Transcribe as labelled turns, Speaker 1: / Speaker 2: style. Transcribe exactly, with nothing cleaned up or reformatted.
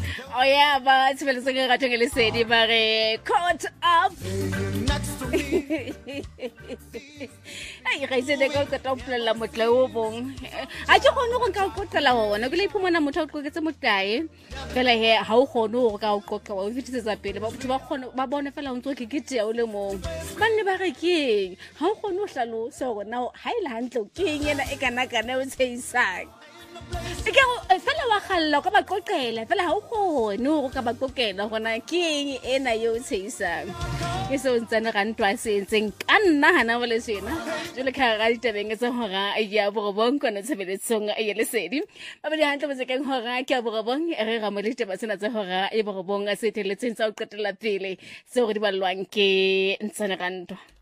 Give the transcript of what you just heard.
Speaker 1: Oh yeah, ba tsebeletse ke ratong le sedi ba re caught up. Ai ga ise de ka ka toplela motla o bong. A ke gone go ka qotela ona ke le iphumana motho o qoketse mokae. Fela he ha o gone go ka o qoqa o fitisetsa pele ba batho ba gone ba bone fela o ntse ke ke o le mong. Ba nne ba re ke ha o gone o hlalosa gore na ha ile hantle ke eng ena e kana kana o tsheisang. Ke fela wa galla ka ba qoqela fela ha o gone go ka ba qoqela gona ke eng ena yo tsheisang. Ke se o ntsana ga ntwa se ntseng ka nna hana bole sena jole ka ga ditabeng tsa hora ya borobong kona tshebeletsong ya lesedi ba bile hantle botse keng hora ke ya borobong re ga mo le taba tsena tsa hora ya borobong a se teletseng tsa o qetela pele se go di balwang ke ntsana ga ntwa.